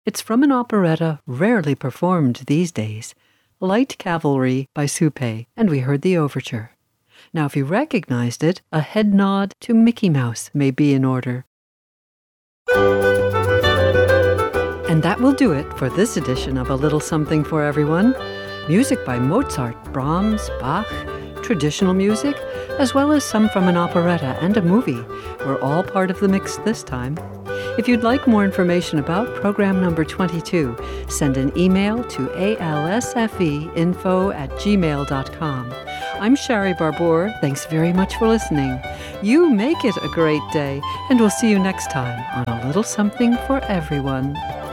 It's from an operetta rarely performed these days, Light Cavalry by Suppé, and we heard the overture. Now, if you recognized it, a head nod to Mickey Mouse may be in order. And that will do it for this edition of A Little Something for Everyone. Music by Mozart, Brahms, Bach, traditional music, as well as some from an operetta and a movie, were all part of the mix this time. If you'd like more information about program number 22, send an email to alsfeinfo@gmail.com. I'm Shari Barbour. Thanks very much for listening. You make it a great day, and we'll see you next time on A Little Something for Everyone.